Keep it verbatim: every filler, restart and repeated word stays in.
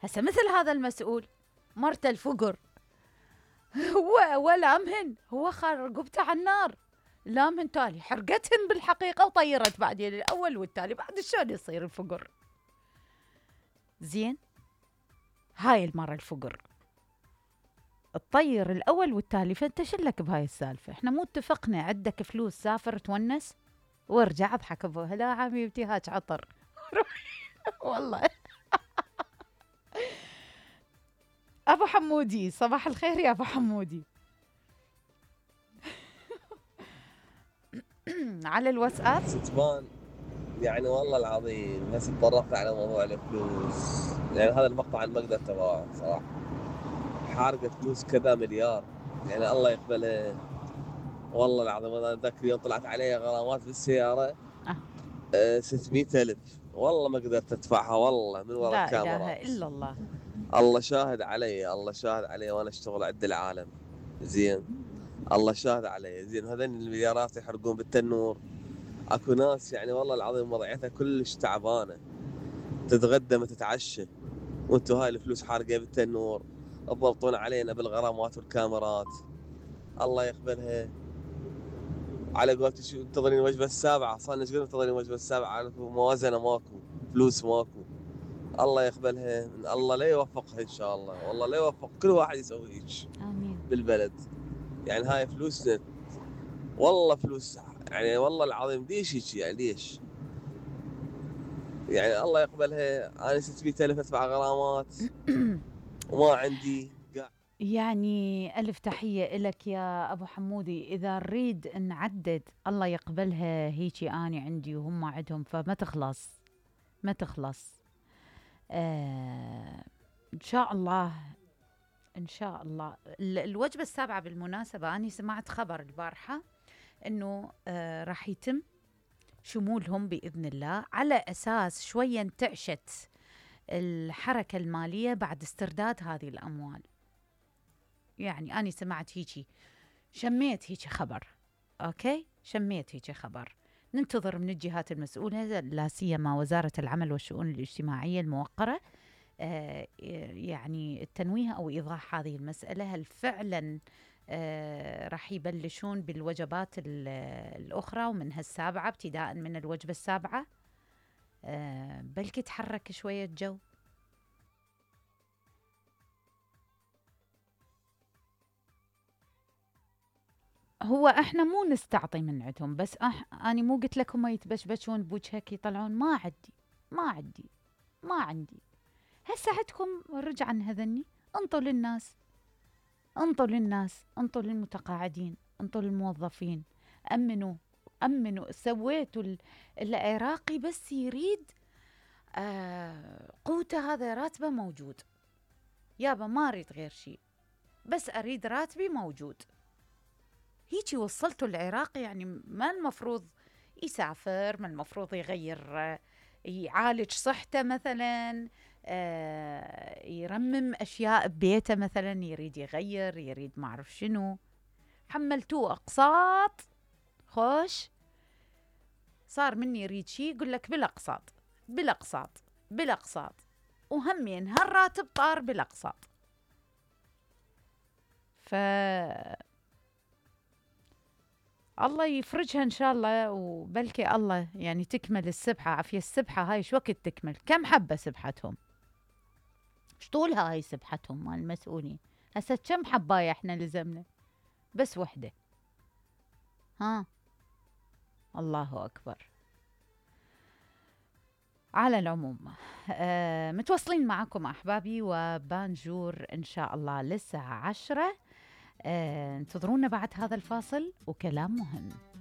هسه مثل هذا المسؤول مرته الفقر هو ولامهن، هو خار رقبته على النار، لامهن تالي حرقتهن بالحقيقة وطيرت بعدين الأول والتالي، بعد شلون يصير الفقر؟ زين هاي المرة الفقر الطير الأول والتالي، فأنت شلك بهاي السالفة؟ احنا مو اتفقنا عندك فلوس سافر تونس وارجع اضحك ابوها، لا حبيبتي هاك عطر والله. أبو حمودي صباح الخير يا أبو حمودي. على الواتساب ستبان يعني والله العظيم هسه تطرقت على موضوع الفلوس، يعني هذا المقطع المقدر تبعه صراحة حارقة فلوس كذا مليار، يعني الله يقبلها والله العظيم. انا ذاك اليوم طلعت علي غرامات بالسيارة آه. أه ستمئة ألف، والله ما قدرت ادفعها والله من وراء لا إله الكاميرات. إلا الله. الله شاهد علي، الله شاهد علي، وانا اشتغل عند العالم زين، الله شاهد علي زين. هذين المليارات يحرقون بالتنور. اكو ناس يعني والله العظيم وضعيتها كلش تعبانه، تتغدى ما تتعشى، وانتو هاي الفلوس حارقه بالتنور تضبطون علينا بالغرامات والكاميرات. الله يقبلها. على قولتي شو انتظرين الوجبه السابعه، صار ايش قد منتظرين الوجبه السابعه، على موازنه ماكو، فلوس ماكو. الله يقبلها، من الله لا يوفقها ان شاء الله، والله لا يوفق كل واحد يسوي هيك آمين بالبلد. يعني هاي فلوسنا والله فلوس، يعني والله العظيم ليش هيك يعني ليش؟ يعني الله يقبلها. انا ستمئة ألف ادفع غرامات وما عندي قاعد. يعني ألف تحية إلك يا أبو حمودي. إذا نريد نعدد الله يقبلها هيجي أنا عندي وهم عندهم، فما تخلص ما تخلص. آه إن شاء الله إن شاء الله. ال- الوجبة السابعة بالمناسبة أنا سمعت خبر البارحة إنه آه راح يتم شمولهم بإذن الله، على أساس شوية انتعشت الحركة المالية بعد استرداد هذه الأموال. يعني أنا سمعت هيجي، شميت هيجي خبر، أوكي شميت هيجي خبر. ننتظر من الجهات المسؤولة لا سيما وزارة العمل والشؤون الاجتماعية الموقرة آه يعني التنويه أو إيضاح هذه المسألة، هل فعلا آه راح يبلشون بالوجبات الأخرى ومن هالسابعة ابتداء من الوجبة السابعة. آه بلكي تحرك شوية جو. هو احنا مو نستعطي من عندهم، بس أح اني مو قلت لكم ما يتبشبشون بوجهك يطلعون، ما عندي ما عندي ما عندي. هسه عندكم رجعا هذني، انطوا للناس انطوا للناس انطوا للمتقاعدين انطوا للموظفين، امنوا امنوا. سويتوا العراقي بس يريد آه قوته، هذا راتبه موجود يابا، ما اريد غير شيء، بس اريد راتبي موجود. هيجي وصلتوا العراقي، يعني ما المفروض يسافر، ما المفروض يغير، يعالج صحته مثلا، آه يرمم أشياء ببيته مثلا، يريد يغير، يريد ما أعرف شنو. حملتوه أقساط، خوش صار مني يريد شي يقول لك بالأقساط بالأقساط بالأقساط، وهمين هالراتب طار بالأقساط. ف الله يفرجها إن شاء الله، وبلكي الله يعني تكمل السبحة. عافية السبحة هاي شو وقت تكمل؟ كم حبة سبحتهم؟ ايش طولها هاي سبحتهم مال المسؤولين؟ هسه كم حباية احنا لزمنا؟ بس وحدة. ها الله أكبر. على العموم آه متواصلين معكم أحبابي وبانجور إن شاء الله للساعة عشرة. آه انتظرونا بعد هذا الفاصل وكلام مهم.